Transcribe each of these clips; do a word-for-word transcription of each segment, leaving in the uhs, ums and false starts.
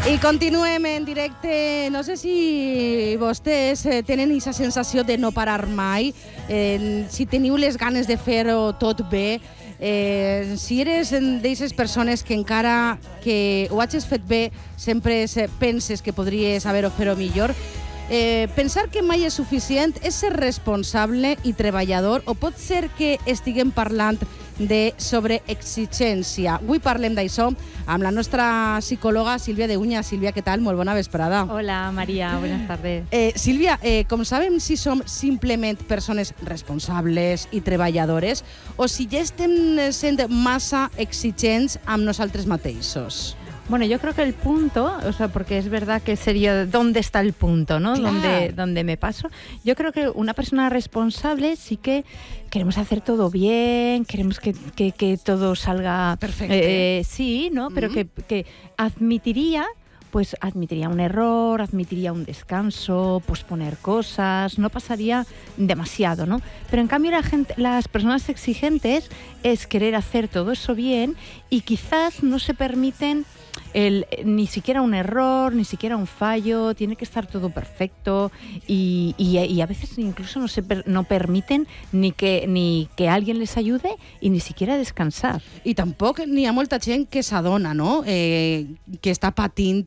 I continuem en directe. No sé si vostès eh, tenen aquesta sensació de no parar mai, eh, si teniu les ganes de fer-ho tot bé, eh, si eres d'aquestes persones que encara que ho hagis fet bé sempre penses que podries haver-ho fer-ho millor. Eh, pensar que mai és suficient és ser responsable i treballador, o pot ser que estiguem parlant de sobreexigència. Avui parlem d'això amb la nostra psicòloga Sílvia de Uña. Sílvia, què tal? Molt bona vesprada. Hola, María, buenas tardes. Eh, Sílvia, eh, com sabem si som simplement persones responsables i treballadores o si ja estem sent massa exigents amb nosaltres mateixos? Bueno, yo creo que el punto, o sea, porque es verdad que sería dónde está el punto, ¿no? Claro. Donde, donde me paso. Yo creo que una persona responsable sí que queremos hacer todo bien, queremos que, que, que todo salga perfecto. Eh, sí, ¿no? Pero Mm. que, que admitiría... pues admitiría un error, admitiría un descanso, posponer cosas, no pasaría demasiado, ¿no? Pero en cambio la gente, las personas exigentes es querer hacer todo eso bien y quizás no se permiten el, ni siquiera un error, ni siquiera un fallo, tiene que estar todo perfecto y, y, y a veces incluso no se per, no permiten ni que, ni que alguien les ayude y ni siquiera descansar. I tampoc n'hi ha molta gent que s'adona, no? Eh, que està patint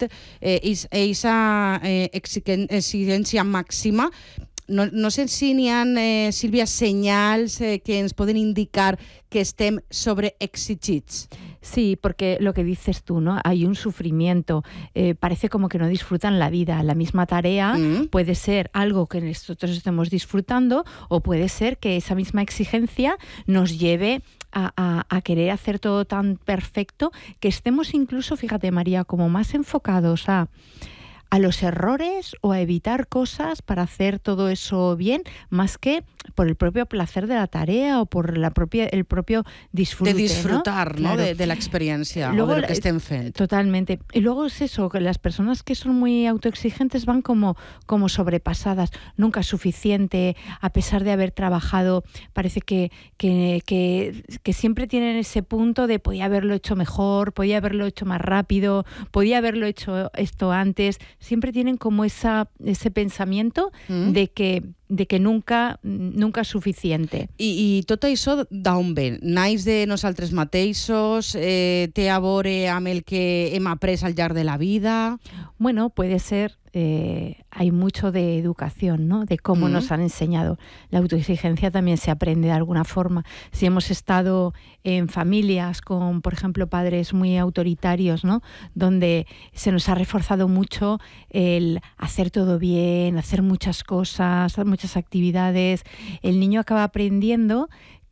aquesta eh, exigència màxima. No, no sé si n'hi ha, eh, Sílvia, senyals eh, que ens poden indicar que estem sobreexigits. Sí, porque lo que dices tú, ¿no? Hay un sufrimiento, eh, parece como que no disfrutan la vida. La misma tarea mm. puede ser algo que nosotros estemos disfrutando o puede ser que esa misma exigencia nos lleve a, a, a querer hacer todo tan perfecto que estemos incluso, fíjate María, como más enfocados a... a los errores o a evitar cosas para hacer todo eso bien, más que por el propio placer de la tarea o por la propia, el propio disfrute. De disfrutar, ¿no? Claro. De, de la experiencia luego, o de lo que estem fent. Totalmente. Y luego es eso, que las personas que son muy autoexigentes van como, como sobrepasadas. Nunca es suficiente, a pesar de haber trabajado, parece que, que, que, que siempre tienen ese punto de podía haberlo hecho mejor, podía haberlo hecho más rápido, podía haberlo hecho esto antes. Siempre tienen como esa, ese pensamiento mm. de que de que nunca, nunca és suficient. I, i tot això d'on ve? Naix de nosaltres mateixos? Eh, té a veure amb el que hem après al llarg de la vida? Bueno, puede ser... Eh, hay mucho de educación, ¿no? De cómo mm. nos han enseñado. La autoexigencia también se aprende de alguna forma. Si hemos estado en familias con, por ejemplo, padres muy autoritarios, ¿no? Donde se nos ha reforzado mucho el hacer todo bien, hacer muchas cosas, muchas actividades, el niño acaba aprendiendo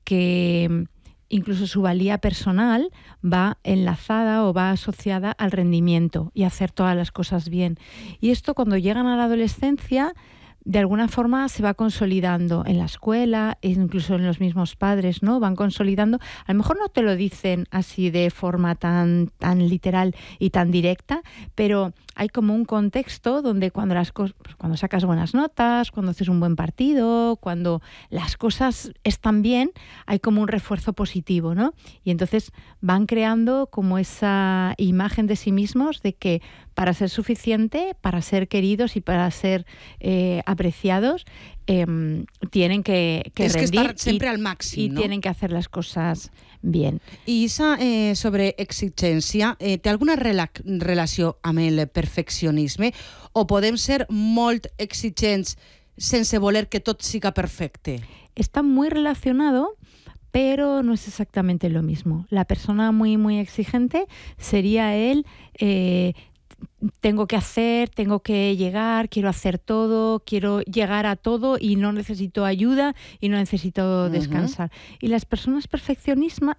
que incluso su valía personal va enlazada o va asociada al rendimiento y hacer todas las cosas bien. Y esto cuando llegan a la adolescencia, de alguna forma se va consolidando en la escuela, incluso en los mismos padres, ¿no? Van consolidando. A lo mejor no te lo dicen así de forma tan, tan literal y tan directa, pero hay como un contexto donde cuando las cosas, cuando sacas buenas notas, cuando haces un buen partido, cuando las cosas están bien, hay como un refuerzo positivo, ¿no? Y entonces van creando como esa imagen de sí mismos de que para ser suficiente, para ser queridos y para ser eh, apreciados, eh, tienen que, que Tienes rendir que estar siempre y, al máximo, y ¿no? tienen que hacer las cosas bien. I esa eh, sobreexigència eh, té alguna rela relació amb el perfeccionisme o podem ser molt exigents sense voler que tot siga perfecte? Está muy relacionado, pero no es exactamente lo mismo. La persona muy, muy exigente sería él... Eh, tengo que hacer, tengo que llegar, quiero hacer todo, quiero llegar a todo y no necesito ayuda y no necesito descansar. Uh-huh. Y las personas perfeccionistas,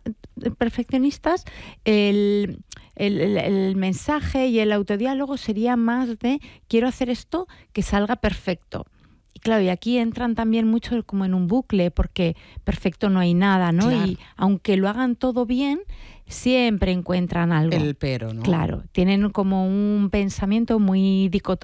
el, el, el, el mensaje y el autodiálogo sería más de quiero hacer esto que salga perfecto. Y claro, y aquí entran también mucho como en un bucle, porque perfecto no hay nada, ¿no? Claro. Y aunque lo hagan todo bien, siempre encuentran algo. El pero, ¿no? Claro, tienen como un pensamiento muy dicotómico.